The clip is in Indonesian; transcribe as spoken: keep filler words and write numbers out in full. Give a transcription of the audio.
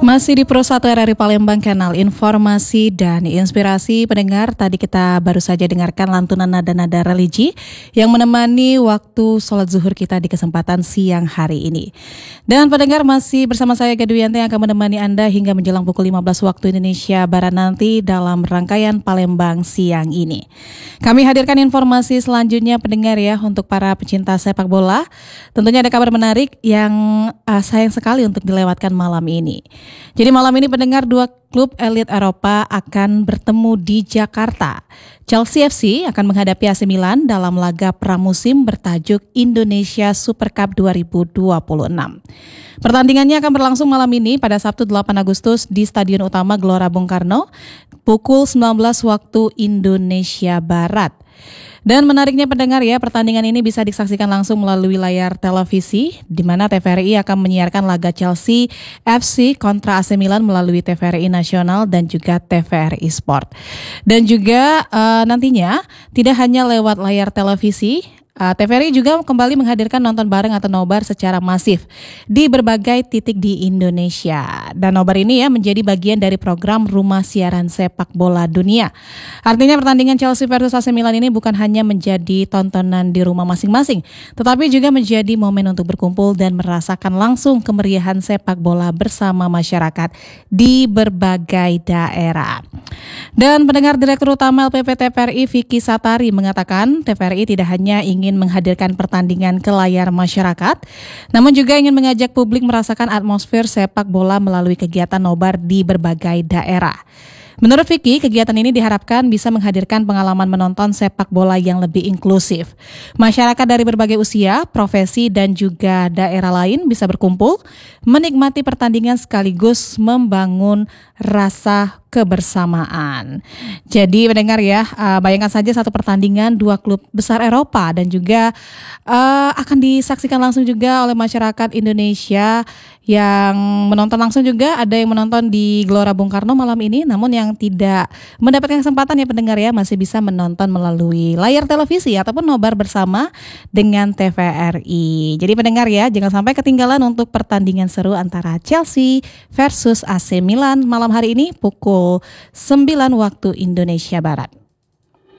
Masih di Pro satu R R I Palembang, kanal informasi dan inspirasi pendengar. Tadi kita baru saja dengarkan lantunan nada-nada religi yang menemani waktu sholat zuhur kita di kesempatan siang hari ini. Dan pendengar, masih bersama saya Gadwianti yang akan menemani Anda hingga menjelang pukul lima belas waktu Indonesia Barat nanti dalam rangkaian Palembang siang ini. Kami hadirkan informasi selanjutnya pendengar ya, untuk para pecinta sepak bola. Tentunya ada kabar menarik yang uh, sayang sekali untuk dilewatkan malam ini. Jadi malam ini pendengar, dua klub elit Eropa akan bertemu di Jakarta. Chelsea F C akan menghadapi A C Milan dalam laga pramusim bertajuk Indonesia Super Cup dua ribu dua puluh enam. Pertandingannya akan berlangsung malam ini pada Sabtu delapan Agustus di Stadion Utama Gelora Bung Karno pukul sembilan belas waktu Indonesia Barat. Dan menariknya pendengar ya, pertandingan ini bisa disaksikan langsung melalui layar televisi, di mana T V R I akan menyiarkan laga Chelsea F C kontra A C Milan melalui T V R I Nasional dan juga T V R I Sport. Dan juga uh, nantinya tidak hanya lewat layar televisi, Uh, T V R I juga kembali menghadirkan nonton bareng atau nobar secara masif di berbagai titik di Indonesia. Dan nobar ini ya menjadi bagian dari program Rumah Siaran Sepak Bola Dunia. Artinya pertandingan Chelsea versus A C Milan ini bukan hanya menjadi tontonan di rumah masing-masing, tetapi juga menjadi momen untuk berkumpul dan merasakan langsung kemeriahan sepak bola bersama masyarakat di berbagai daerah. Dan pendengar, Direktur Utama L P P T V R I Vicky Satari mengatakan T V R I tidak hanya ingin ingin menghadirkan pertandingan ke layar masyarakat, namun juga ingin mengajak publik merasakan atmosfer sepak bola melalui kegiatan nobar di berbagai daerah. Menurut Vicky, kegiatan ini diharapkan bisa menghadirkan pengalaman menonton sepak bola yang lebih inklusif. Masyarakat dari berbagai usia, profesi, dan juga daerah lain bisa berkumpul, menikmati pertandingan sekaligus membangun rasa kebersamaan. Jadi mendengar ya, uh, bayangkan saja satu pertandingan dua klub besar Eropa dan juga uh, akan disaksikan langsung juga oleh masyarakat Indonesia yang menonton langsung, juga ada yang menonton di Gelora Bung Karno malam ini. Namun yang tidak mendapatkan kesempatan ya pendengar ya, masih bisa menonton melalui layar televisi ataupun nobar bersama dengan T V R I. Jadi pendengar ya, jangan sampai ketinggalan untuk pertandingan seru antara Chelsea versus A C Milan malam hari ini pukul sembilan waktu Indonesia Barat.